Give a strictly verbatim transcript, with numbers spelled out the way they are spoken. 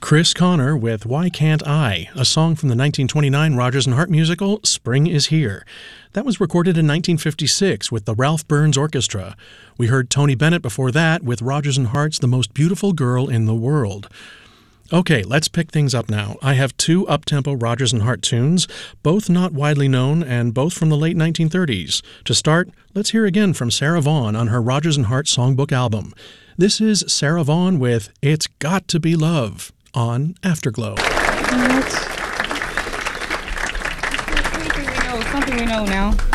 Chris Connor with Why Can't I, a song from the nineteen twenty-nine Rodgers and Hart musical Spring is Here. That was recorded in nineteen fifty-six with the Ralph Burns Orchestra. We heard Tony Bennett before that with Rodgers and Hart's The Most Beautiful Girl in the World. Okay, let's pick things up now. I have two up-tempo Rodgers and Hart tunes, both not widely known and both from the late nineteen thirties. To start, let's hear again from Sarah Vaughan on her Rodgers and Hart Songbook album. This is Sarah Vaughan with It's Got to Be Love on Afterglow. What? Something we know, something we know now.